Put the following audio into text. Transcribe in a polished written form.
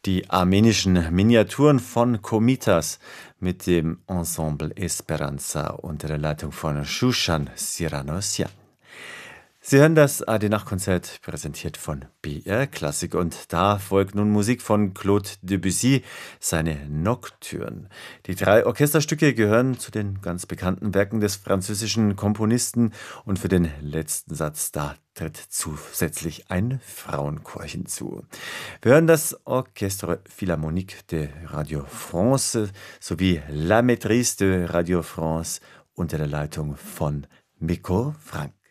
Die armenischen Miniaturen von Komitas mit dem Ensemble Esperanza unter der Leitung von Shushan Siranosyan. Sie hören das AD-Nachtkonzert, präsentiert von BR Klassik. Und da folgt nun Musik von Claude Debussy, seine Nocturne. Die 3 Orchesterstücke gehören zu den ganz bekannten Werken des französischen Komponisten. Und für den letzten Satz, da tritt zusätzlich ein Frauenchor hinzu. Wir hören das Orchestre Philharmonique de Radio France sowie La Maîtrise de Radio France unter der Leitung von Mikko Frank.